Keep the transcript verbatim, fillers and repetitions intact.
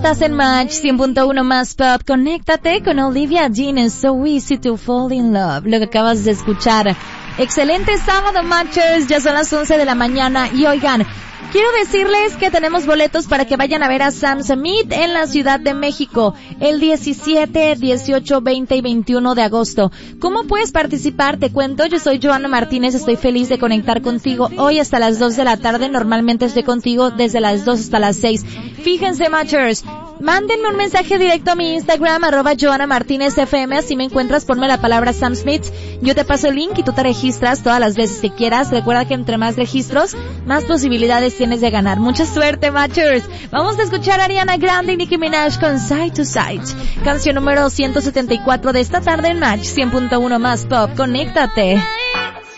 Estás en Match cien punto uno más Pop. Conéctate con Olivia Dean en So Easy to Fall in Love. Lo que acabas de escuchar. Excelente sábado, Matchers. Ya son las once de la mañana. Y oigan, quiero decirles que tenemos boletos para que vayan a ver a Sam Smith en la Ciudad de México el diecisiete, dieciocho, veinte y veintiuno de agosto. ¿Cómo puedes participar? Te cuento, yo soy Joana Martínez, estoy feliz de conectar contigo hoy hasta las dos de la tarde. Normalmente estoy contigo desde las dos hasta las seis. Fíjense, Matchers, mándenme un mensaje directo a mi Instagram, arroba Joana Martínez F M, así me encuentras, ponme la palabra Sam Smith, yo te paso el link y tú te registras todas las veces que quieras. Recuerda que entre más registros, más posibilidades tienes de ganar. Mucha suerte, Matchers. Vamos a escuchar a Ariana Grande y Nicki Minaj con Side to Side, canción número ciento setenta y cuatro de esta tarde en Match cien punto uno más Pop. Conéctate.